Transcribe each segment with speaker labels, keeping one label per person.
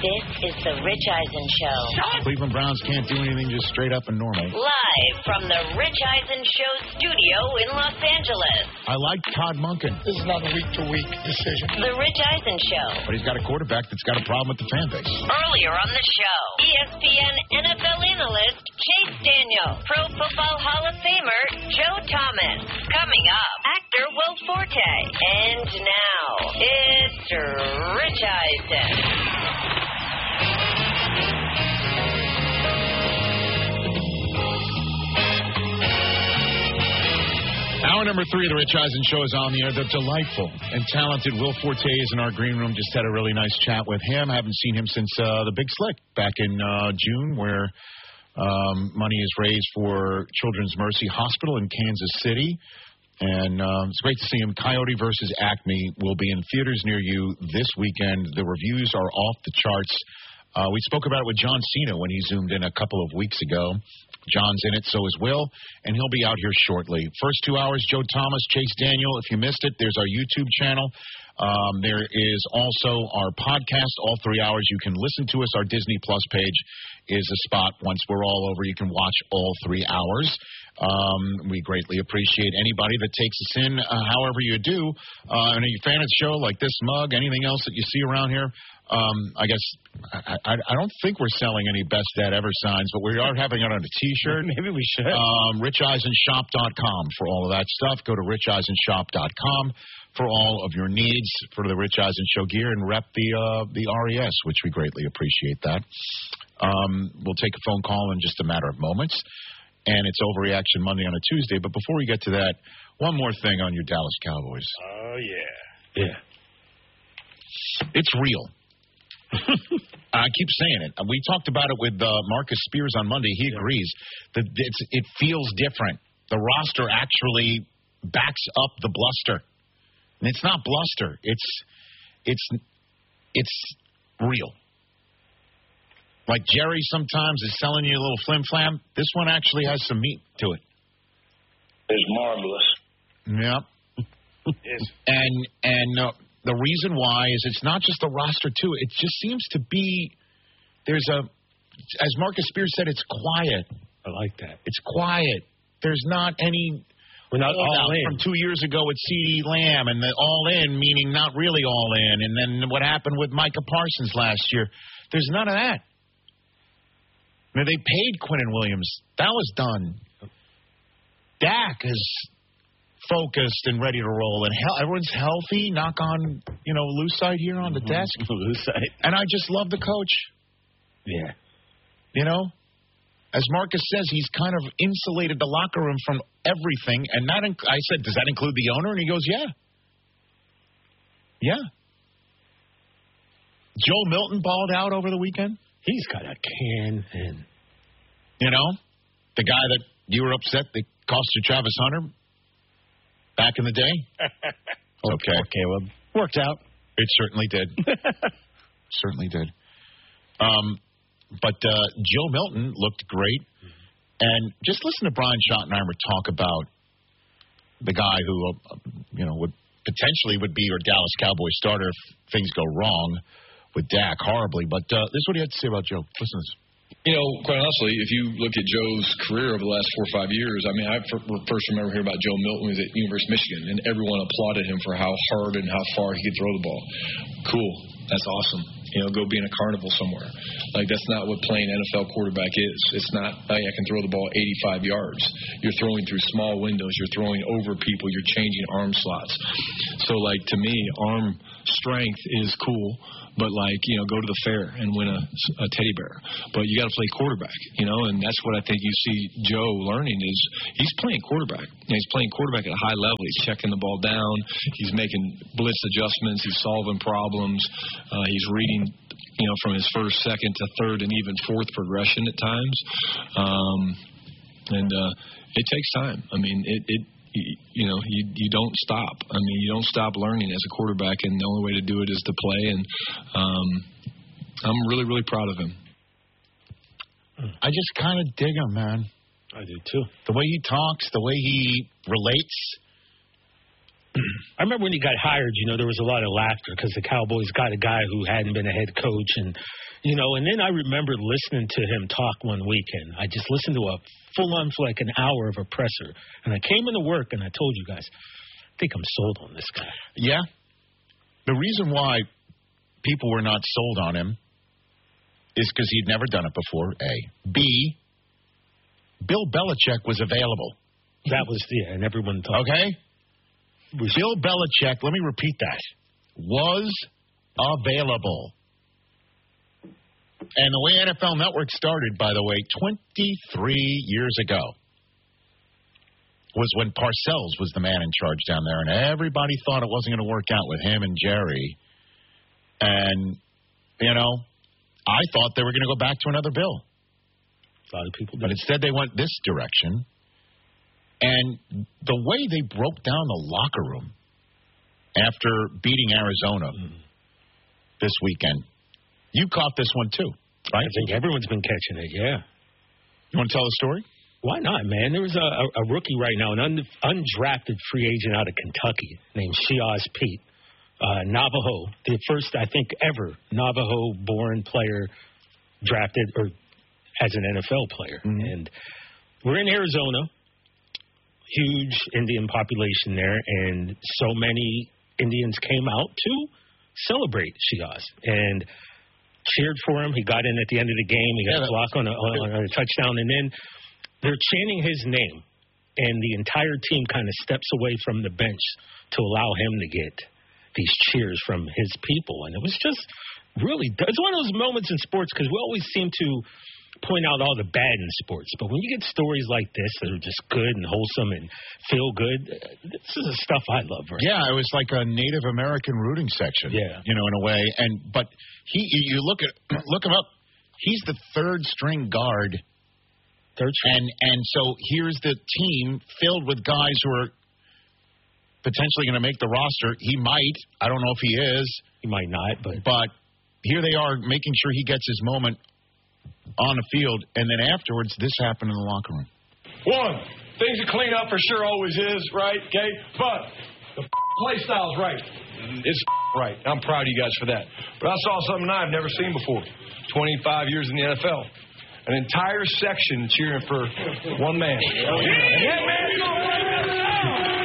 Speaker 1: This is the Rich Eisen Show.
Speaker 2: Cleveland Browns can't do anything just straight up and normal.
Speaker 1: Live from the Rich Eisen Show studio in Los Angeles.
Speaker 2: I like Todd Monken.
Speaker 3: This is not a week-to-week decision.
Speaker 1: The Rich Eisen Show.
Speaker 2: But he's got a quarterback that's got a problem with the fan base.
Speaker 1: Earlier on the show, ESPN NFL analyst Chase Daniel, Pro Football Hall of Famer Joe Thomas. Coming up, actor Will Forte. And now, it's Rich Eisen.
Speaker 2: Hour number 3 of the Rich Eisen Show is on the air. The delightful and talented Will Forte is in our green room. Just had a really nice chat with him. I haven't seen him since the Big Slick back in June, where money is raised for Children's Mercy Hospital in Kansas City. And it's great to see him. Coyote versus Acme will be in theaters near you this weekend. The reviews are off the charts. We spoke about it with John Cena when he zoomed in a couple of weeks ago. John's in it, so is Will, and he'll be out here shortly. First 2 hours, Joe Thomas, Chase Daniel. If you missed it, there's our YouTube channel. There is also our podcast, all 3 hours. You can listen to us. Our Disney Plus page is a spot. Once we're all over, you can watch all 3 hours. We greatly appreciate anybody that takes us in, however you do. And if you're a fan of the show, like this mug, anything else that you see around here, I guess I don't think we're selling any Best Dad Ever signs, but we are having it on a T-shirt.
Speaker 4: Maybe we should.
Speaker 2: RichEisenShop.com for all of that stuff. Go to RichEisenShop.com for all of your needs for the Rich Eisen Show gear, and rep the RES, which we greatly appreciate that. We'll take a phone call in just a matter of moments, and it's Overreaction Monday on a Tuesday. But before we get to that, one more thing on your Dallas Cowboys.
Speaker 4: Oh, yeah. Yeah.
Speaker 2: It's real. I keep saying it. We talked about it with Marcus Spears on Monday. He agrees that it feels different. The roster actually backs up the bluster. And it's not bluster. It's real. Like Jerry sometimes is selling you a little flim-flam. This one actually has some meat to it.
Speaker 5: It's marvelous.
Speaker 2: Yep. And the reason why is it's not just the roster, too. It just seems to be as Marcus Spears said, it's quiet.
Speaker 4: I like that.
Speaker 2: It's quiet. There's not any...
Speaker 4: We're not all in.
Speaker 2: From 2 years ago with CeeDee Lamb, and the all in, meaning not really all in. And then what happened with Micah Parsons last year. There's none of that. Now, they paid Quinnen Williams. That was done. Dak is focused and ready to roll, and everyone's healthy. Knock on, loose side here on the desk.
Speaker 4: Loose side. And
Speaker 2: I just love the coach.
Speaker 4: Yeah.
Speaker 2: As Marcus says, he's kind of insulated the locker room from everything. And I said, does that include the owner? And he goes, yeah. Yeah. Joe Milton balled out over the weekend.
Speaker 4: He's got a can and...
Speaker 2: the guy that you were upset that cost you Travis Hunter back in the day? Okay,
Speaker 4: well, worked out.
Speaker 2: It certainly did. Certainly did. But Joe Milton looked great. And just listen to Brian Schottenheimer talk about the guy who, would potentially be your Dallas Cowboys starter if things go wrong with Dak horribly. But this is what he had to say about Joe. Listen to this.
Speaker 6: Quite honestly, if you look at Joe's career over the last 4 or 5 years, I first remember hearing about Joe Milton was at University of Michigan, and everyone applauded him for how hard and how far he could throw the ball. Cool. That's awesome. Go be in a carnival somewhere. That's not what playing NFL quarterback is. It's not, I can throw the ball 85 yards. You're throwing through small windows. You're throwing over people. You're changing arm slots. So, to me, arm strength is cool, but, go to the fair and win a teddy bear. But you got to play quarterback, and that's what I think you see Joe learning is he's playing quarterback. He's playing quarterback at a high level. He's checking the ball down. He's making blitz adjustments. He's solving problems. He's reading, from his first, second to third and even fourth progression at times. And it takes time. You don't stop. You don't stop learning as a quarterback, and the only way to do it is to play. And I'm really, really proud of him.
Speaker 2: I just kind of dig him, man.
Speaker 4: I do, too.
Speaker 2: The way he talks, the way he relates.
Speaker 4: I remember when he got hired, there was a lot of laughter because the Cowboys got a guy who hadn't been a head coach, and You know, and then I remember listening to him talk one weekend. I just listened to a full-on for like an hour of a presser. And I came into work and I told you guys, I think I'm sold on this guy.
Speaker 2: Yeah. The reason why people were not sold on him is because he'd never done it before, A. B, Bill Belichick was available.
Speaker 4: That was, yeah, and everyone thought.
Speaker 2: Okay? Bill Belichick, let me repeat that, was available. And the way NFL Network started, by the way, 23 years ago, was when Parcells was the man in charge down there, and everybody thought it wasn't going to work out with him and Jerry. And, you know, I thought they were going to go back to another Bill.
Speaker 4: A lot of people did.
Speaker 2: But instead they went this direction. And the way they broke down the locker room after beating Arizona this weekend, you caught this one too, right?
Speaker 4: I think everyone's been catching it, yeah.
Speaker 2: You want to tell the story?
Speaker 4: Why not, man? There was a rookie right now, an undrafted free agent out of Kentucky named Shiaz Pete. Navajo, the first, I think, ever Navajo-born player drafted or as an NFL player. Mm-hmm. And we're in Arizona, huge Indian population there, and so many Indians came out to celebrate Shiaz and cheered for him. He got in at the end of the game. He got a block on a touchdown, and then they're chanting his name, and the entire team kind of steps away from the bench to allow him to get these cheers from his people. And it was just really, it's one of those moments in sports because we always seem to point out all the bad in sports. But when you get stories like this that are just good and wholesome and feel good, this is the stuff I love. Right?
Speaker 2: Yeah, it was like a Native American rooting section.
Speaker 4: Yeah.
Speaker 2: You know, in a way. But you look him up, he's the third string guard. And so here's the team filled with guys who are potentially going to make the roster. He might. I don't know if he is.
Speaker 4: He might not.
Speaker 2: But here they are making sure he gets his moment on the field. And then afterwards, this happened in the locker room.
Speaker 7: One, things to clean up for sure always is, right? Okay? But the play style's right. It's right. I'm proud of you guys for that. But I saw something I've never seen before. 25 years in the NFL. An entire section cheering for one man. And that man...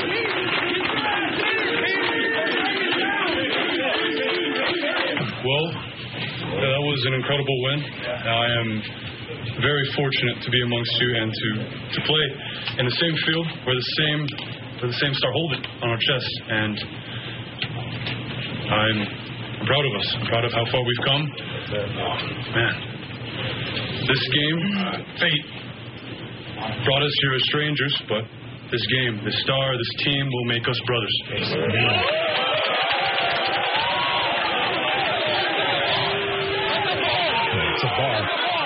Speaker 8: Well, that was an incredible win. I am very fortunate to be amongst you and to play in the same field where the same star hold it on our chest. And I'm proud of us. I'm proud of how far we've come. Man, this game, fate brought us here as strangers, but this game, this star, this team will make us brothers.
Speaker 4: It's a bar.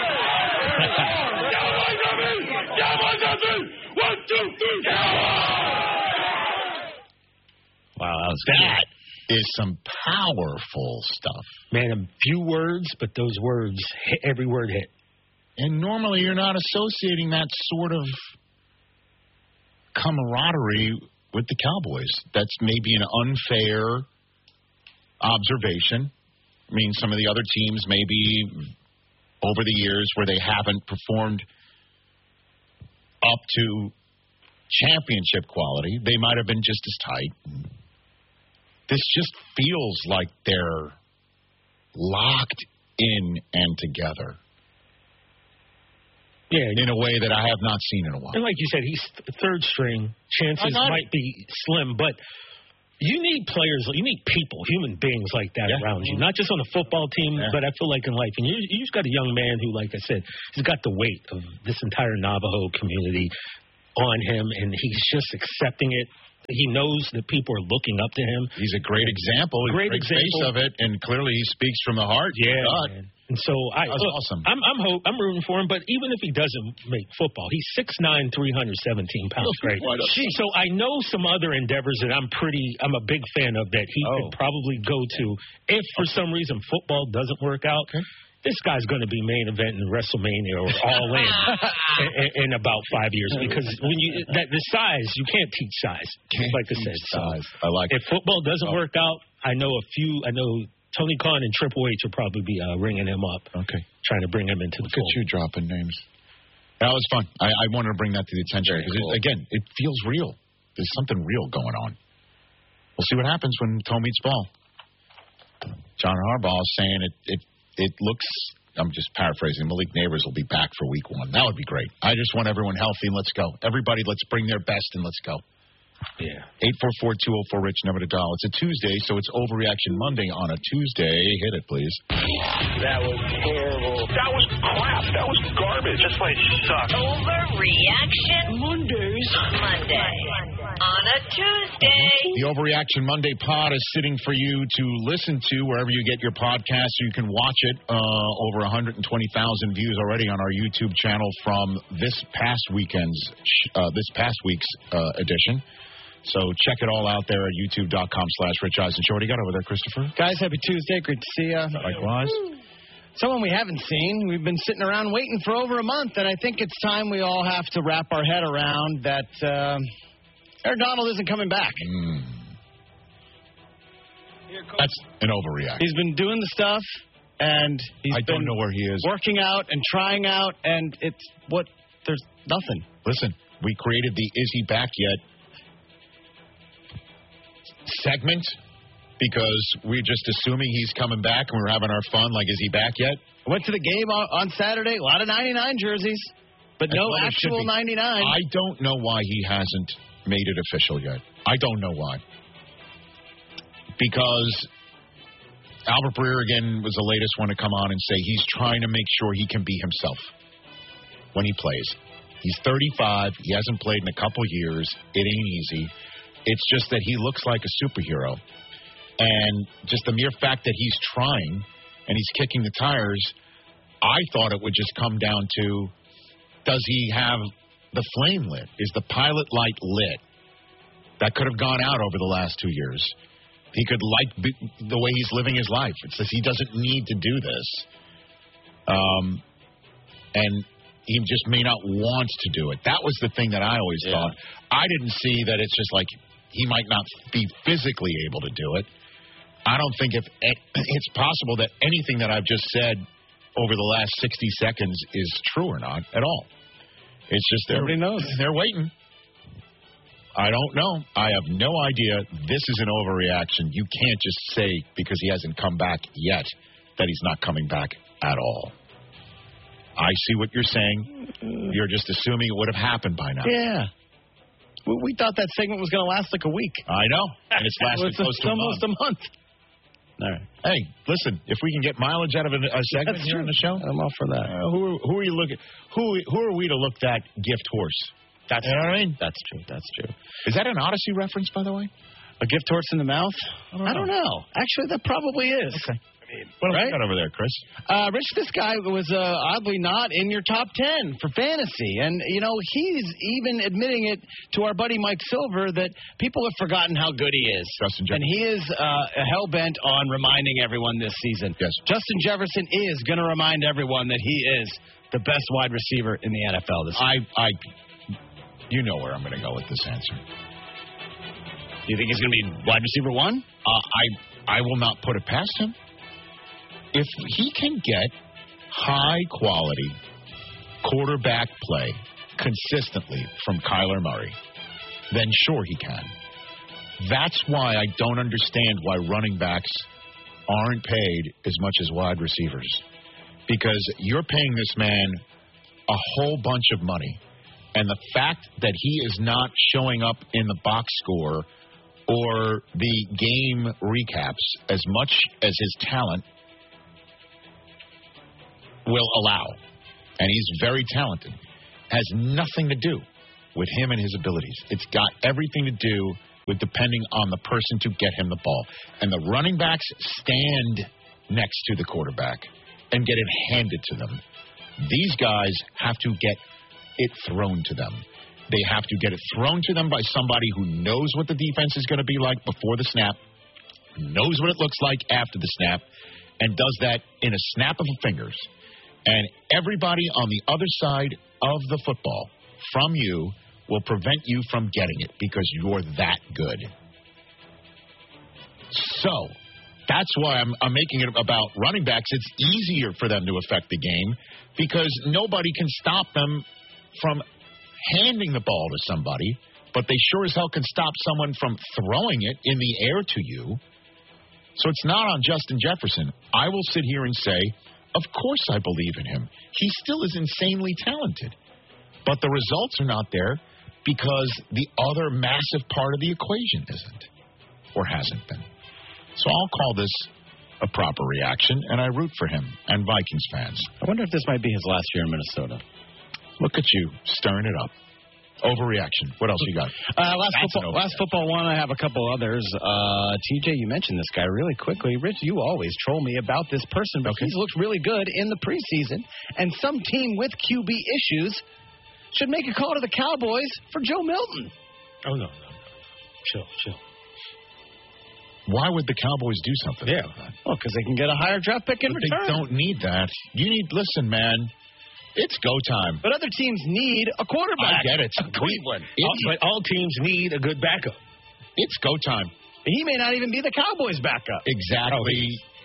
Speaker 2: Wow, that is some powerful stuff.
Speaker 4: Man, a few words, but those words, every word hit.
Speaker 2: And normally you're not associating that sort of camaraderie with the Cowboys. That's maybe an unfair observation. I mean, some of the other teams maybe over the years where they haven't performed up to championship quality, they might have been just as tight. This just feels like they're locked in and together.
Speaker 4: Yeah,
Speaker 2: in a way that I have not seen in a while.
Speaker 4: And like you said, he's third string. Chances might be slim, but you need players, you need people, human beings like that around you. Not just on a football team, but I feel like in life. And you just got a young man who, like I said, he's got the weight of this entire Navajo community on him, and he's just accepting it. He knows that people are looking up to him.
Speaker 2: He's a great example.
Speaker 4: Great example
Speaker 2: face of it, and clearly he speaks from the heart.
Speaker 4: Yeah, man. And so
Speaker 2: that's awesome.
Speaker 4: I'm rooting for him. But even if he doesn't make football, he's 6'9", 317 pounds. Great. So I know some other endeavors that I'm a big fan of that he could probably go to if for some reason football doesn't work out. Okay. This guy's going to be main event in WrestleMania or All in about 5 years because when the size, you can't teach size. Like I said,
Speaker 2: size. I like
Speaker 4: it. If football doesn't work out, I know Tony Khan and Triple H will probably be ringing him up.
Speaker 2: Okay.
Speaker 4: Trying to bring him into the fold.
Speaker 2: Look at you dropping names. That was fun. I wanted to bring that to the attention because, again, it feels real. There's something real going on. We'll see what happens when toe meets ball. John Harbaugh is saying it looks, I'm just paraphrasing, Malik Neighbors will be back for week 1. That would be great. I just want everyone healthy and let's go. Everybody, let's bring their best and let's go.
Speaker 4: Yeah.
Speaker 2: 844-204-RICH, never to dial. It's a Tuesday, so it's Overreaction Monday on a Tuesday. Hit it, please.
Speaker 5: That was terrible. That was crap. That was garbage. This place sucks.
Speaker 1: Overreaction Monday on a Tuesday.
Speaker 2: The Overreaction Monday pod is sitting for you to listen to wherever you get your podcasts. You can watch it. Over 120,000 views already on our YouTube channel from this past week's edition. So check it all out there at youtube.com/Rich Eisen Show. What do you got over there, Christopher?
Speaker 9: Guys, happy Tuesday. Great to see you.
Speaker 2: Likewise.
Speaker 9: Someone we haven't seen. We've been sitting around waiting for over a month, and I think it's time we all have to wrap our head around that Aaron Donald isn't coming back.
Speaker 2: That's an overreaction.
Speaker 9: He's been doing the stuff, and
Speaker 2: I don't know where he is.
Speaker 9: Working out and trying out, and there's nothing.
Speaker 2: Listen, we created the Is He Back Yet segment because we're just assuming he's coming back and we're having our fun. Like, is he back yet?
Speaker 9: Went to the game on Saturday. A lot of 99 jerseys, but no actual 99.
Speaker 2: I don't know why he hasn't made it official yet. I don't know why. Because Albert Breer, again, was the latest one to come on and say he's trying to make sure he can be himself when he plays. He's 35. He hasn't played in a couple years. It ain't easy. It's just that he looks like a superhero. And just the mere fact that he's trying and he's kicking the tires, I thought it would just come down to, does he have the flame lit? Is the pilot light lit? That could have gone out over the last 2 years. He could like the way he's living his life. It says he doesn't need to do this. And he just may not want to do it. That was the thing that I always thought. I didn't see that it's just like he might not be physically able to do it. I don't think if it's possible that anything that I've just said over the last 60 seconds is true or not at all. It's just
Speaker 9: nobody knows.
Speaker 2: They're waiting. I don't know. I have no idea. This is an overreaction. You can't just say because he hasn't come back yet that he's not coming back at all. I see what you're saying. You're just assuming it would have happened by now.
Speaker 9: Yeah. We thought that segment was going to last like a week.
Speaker 2: I know. And it's lasted close to
Speaker 9: almost a month. All right.
Speaker 2: Hey, listen, if we can get mileage out of a segment
Speaker 9: That's
Speaker 2: here
Speaker 9: true.
Speaker 2: on the show,
Speaker 9: I'm all for that.
Speaker 2: Who are you looking? Who are we to look that gift horse?
Speaker 9: That's
Speaker 2: you know what I mean?
Speaker 9: That's true. That's true.
Speaker 2: Is that an Odyssey reference, by the way?
Speaker 9: A gift horse in the mouth? I don't know. Actually, that probably is.
Speaker 2: Okay. What have you got over there, Chris?
Speaker 9: Rich, this guy was oddly not in your top 10 for fantasy. And, you know, he's even admitting it to our buddy Mike Silver that people have forgotten how good he is.
Speaker 2: Justin Jefferson.
Speaker 9: And he is hell-bent on reminding everyone this season.
Speaker 2: Yes.
Speaker 9: Justin Jefferson is going to remind everyone that he is the best wide receiver in the NFL this season.
Speaker 2: You know where I'm going to go with this answer.
Speaker 9: You think he's going to be wide receiver 1?
Speaker 2: I will not put it past him. If he can get high-quality quarterback play consistently from Kyler Murray, then sure he can. That's why I don't understand why running backs aren't paid as much as wide receivers. Because you're paying this man a whole bunch of money, and the fact that he is not showing up in the box score or the game recaps as much as his talent will allow, and he's very talented, has nothing to do with him and his abilities. It's got everything to do with depending on the person to get him the ball. And the running backs stand next to the quarterback and get it handed to them. These guys have to get it thrown to them. They have to get it thrown to them by somebody who knows what the defense is going to be like before the snap, knows what it looks like after the snap, and does that in a snap of the fingers. And everybody on the other side of the football from you will prevent you from getting it because you're that good. So, That's why I'm making it about running backs. It's easier for them to affect the game because nobody can stop them from handing the ball to somebody, but they sure as hell can stop someone from throwing it in the air to you. So it's not on Justin Jefferson. I will sit here and say, of course I believe in him. He still is insanely talented. But the results are not there because the other massive part of the equation isn't or hasn't been. So I'll call this a proper reaction, and I root for him and Vikings fans.
Speaker 9: I wonder if this might be his last year in Minnesota.
Speaker 2: Look at you, stirring it up. Overreaction. What else you got?
Speaker 9: Last football one, I have a couple others. TJ, you mentioned this guy really quickly. Rich, you always troll me about this person, but he's looked really good in the preseason. And some team with QB issues should make a call to the Cowboys for Joe Milton.
Speaker 4: Oh, no. Chill.
Speaker 2: Why would the Cowboys do something like that?
Speaker 9: Well, because they can get a higher draft pick in return.
Speaker 2: They don't need that. Listen, man. It's go time.
Speaker 9: But other teams need a quarterback.
Speaker 2: I get it.
Speaker 9: Cleveland.
Speaker 4: But all teams need a good backup.
Speaker 2: It's go time.
Speaker 9: He may not even be the Cowboys' backup.
Speaker 2: Exactly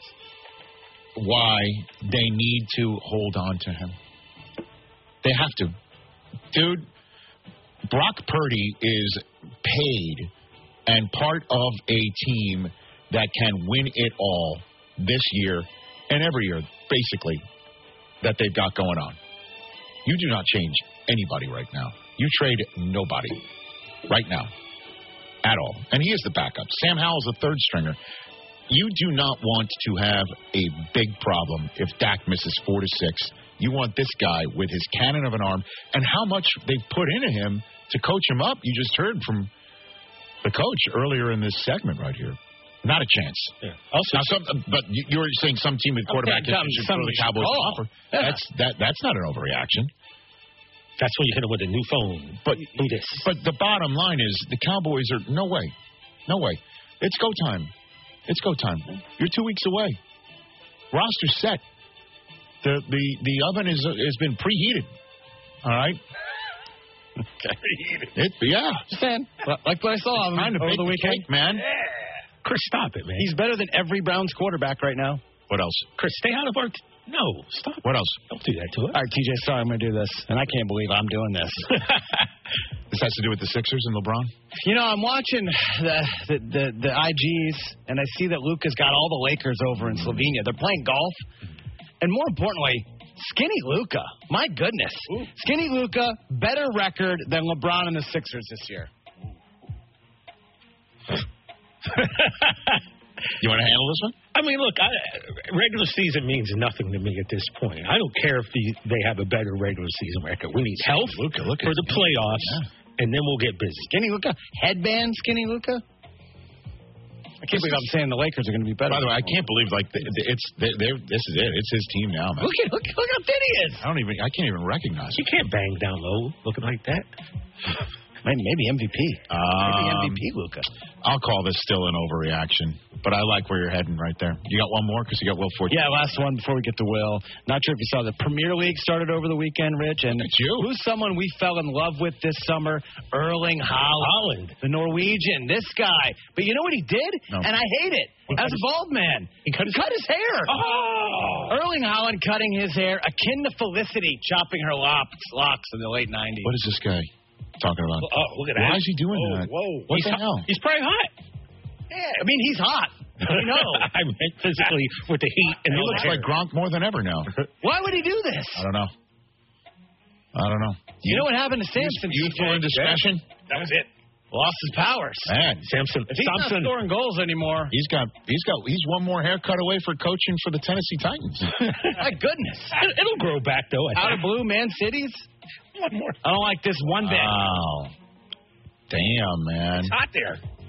Speaker 2: why they need to hold on to him. They have to. Dude, Brock Purdy is paid and part of a team that can win it all this year and every year, basically, that they've got going on. You do not change anybody right now. You trade nobody right now at all. And he is the backup. Sam Howell's the third stringer. You do not want to have a big problem if Dak misses 4 to 6. You want this guy with his cannon of an arm and how much they've put into him to coach him up. You just heard from the coach earlier in this segment right here. Not a chance.
Speaker 4: Yeah. Also,
Speaker 2: but you're saying some team with quarterback should throw the Cowboys offer. Yeah. That's not an overreaction.
Speaker 4: That's when you hit them with a new phone.
Speaker 2: But the bottom line is the Cowboys are no way. It's go time. You're 2 weeks away. Roster's set. The oven has been preheated. All right.
Speaker 9: Preheated.
Speaker 2: Yeah.
Speaker 9: Stan, like what I saw of him over the weekend,
Speaker 2: man.
Speaker 4: Yeah. Chris, stop it, man.
Speaker 9: He's better than every Browns quarterback right now.
Speaker 2: What else?
Speaker 4: Chris, stay out of our... No, stop.
Speaker 2: What else?
Speaker 4: Don't do that to us.
Speaker 9: All right, TJ, sorry, I'm going to do this. And I can't believe I'm doing this.
Speaker 2: This has to do with the Sixers and LeBron?
Speaker 9: You know, I'm watching the IGs, and I see that Luka's got all the Lakers over in Slovenia. They're playing golf. And more importantly, Skinny Luka. My goodness. Ooh. Skinny Luka, better record than LeBron and the Sixers this year.
Speaker 2: You want to handle this one?
Speaker 4: I mean, look, regular season means nothing to me at this point. I don't care if they have a better regular season record. We need health for the playoffs, and then we'll get busy.
Speaker 9: Skinny Luka? Headband Skinny Luka? I can't believe I'm saying the Lakers are going to be better.
Speaker 2: By the way, I can't believe this is it. It's his team now, man.
Speaker 9: Look how thin he is.
Speaker 2: I can't even recognize him.
Speaker 4: You can't bang down low looking like that.
Speaker 9: Maybe MVP. Maybe MVP Luka.
Speaker 2: I'll call this still an overreaction, but I like where you're heading right there. You got one more because you got Will Forte.
Speaker 9: Yeah, last one before we get to Will. Not sure if you saw the Premier League started over the weekend, Rich. And who's someone we fell in love with this summer? Erling Haaland. The Norwegian. This guy. But you know what he did? No. And I hate it. As a bald man. He cut his hair.
Speaker 4: Oh!
Speaker 9: Erling Haaland cutting his hair akin to Felicity chopping her locks in the late 90s.
Speaker 2: What is this guy talking about?
Speaker 4: Oh, look at that.
Speaker 2: Why is he doing that?
Speaker 4: Whoa.
Speaker 2: What the hell?
Speaker 4: He's probably hot.
Speaker 9: Yeah, I mean, he's hot. I know.
Speaker 4: I mean, physically with the heat. And
Speaker 2: he looks like Gronk more than ever now.
Speaker 9: Why would he do this?
Speaker 2: I don't know.
Speaker 9: You know what happened to Samson?
Speaker 2: Youthful indiscretion?
Speaker 4: That was it.
Speaker 9: Lost his powers.
Speaker 2: Man,
Speaker 4: Samson.
Speaker 9: If he's not scoring goals anymore.
Speaker 2: He's one more haircut away for coaching for the Tennessee Titans.
Speaker 9: My goodness.
Speaker 4: It'll grow back, though.
Speaker 9: Out of blue, Man Cities?
Speaker 4: One more.
Speaker 9: I don't like this one bit.
Speaker 2: Wow. Damn, man.
Speaker 4: It's hot there.